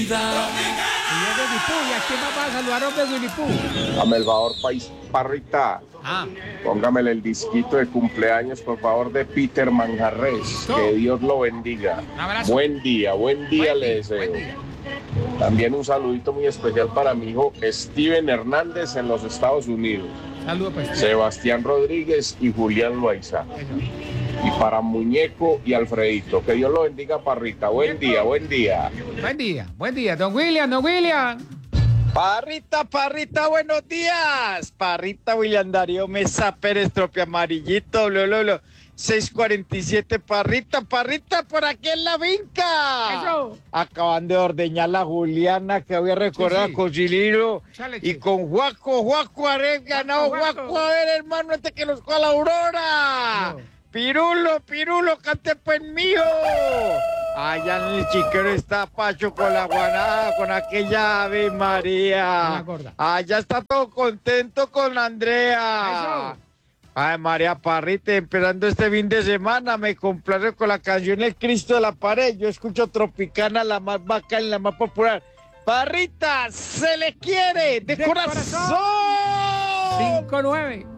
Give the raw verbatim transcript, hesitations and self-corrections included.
vida. Señor Winnie Pooh, ¿y a quién más va a saludar, hombre, Winnie Pooh? A Melvador País Parrita. Ah, Póngamele el disquito de cumpleaños, por favor, de Peter Manjarres. Que Dios lo bendiga. Un abrazo. Buen día, buen día Buen le día, deseo. buen día. También un saludito muy especial para mi hijo Steven Hernández en los Estados Unidos. Saludos, pues. Sebastián Rodríguez y Julián Loaiza. Eso. Y para Muñeco y Alfredito. Que Dios lo bendiga, Parrita. Buen día, buen día. Buen día, buen día. Don William, don William. Parrita, Parrita, buenos días. Parrita, William Darío Mesa Pérez, Tropia Amarillito, blo, blo, blo. seis cuarenta y siete, Parrita, Parrita, por aquí en la vinca. Eso. Acaban de ordeñar la Juliana, que había recordado Sí, sí. con Ciliro Chale, y che. con Juaco, Juaco, haré ganado Juaco, Juaco. Juaco, a ver, hermano, este que nos coja la aurora. No. Pirulo, Pirulo, cante pues mío. Allá en el chiquero está Pacho con la guanada, con aquella Ave Una María. gorda. Allá está todo contento con Andrea. Eso. Ay, María Parrita, esperando este fin de semana, me complace con la canción El Cristo de la Pared. Yo escucho Tropicana, la más bacana y la más popular. Parrita, se le quiere de, De corazón. cinco nueve.